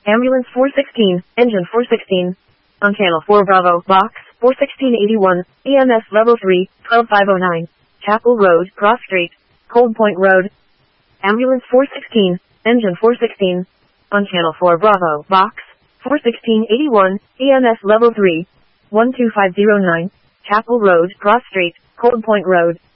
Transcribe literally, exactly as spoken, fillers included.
Ambulance four sixteen, engine four sixteen. On channel four Bravo, box four sixteen eighty-one, E M S level three, twelve five oh nine. Chapel Road, Cross Street, Cold Point Road. Ambulance four sixteen, engine four sixteen. On channel four Bravo, box four sixteen eighty-one, E M S level three, one two five oh nine. Chapel Road, Cross Street, Cold Point Road.